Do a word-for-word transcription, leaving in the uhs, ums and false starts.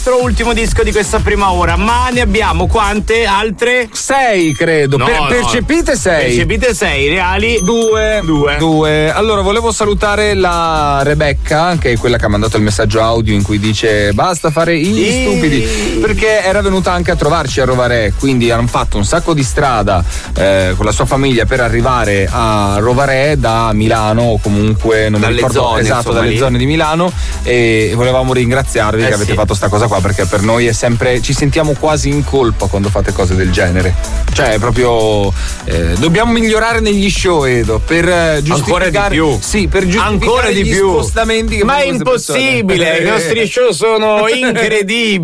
ultimo disco di questa prima ora, ma ne abbiamo quante altre? Sei credo. No, per, no. Percepite sei. Percepite sei, reali Due. Due. Due. Allora volevo salutare la Rebecca, che è quella che ha mandato il messaggio audio in cui dice basta fare gli E... stupidi, perché era venuta anche a trovarci a Rovarè, quindi hanno fatto un sacco di strada eh, con la sua famiglia per arrivare a Rovarè da Milano o comunque non dalle mi ricordo zone, esatto insomma, dalle lì. zone di Milano, e volevamo ringraziarvi Eh che avete sì. fatto sta cosa qua, perché per noi è sempre, ci sentiamo quasi in colpa quando fate cose del genere, cioè è proprio eh, dobbiamo migliorare negli show, Edo, per eh, giustificare Ancora di più. sì, per giustificare Ancora di gli più. spostamenti che Ma è fanno queste persone. impossibile, i nostri show sono incredibili.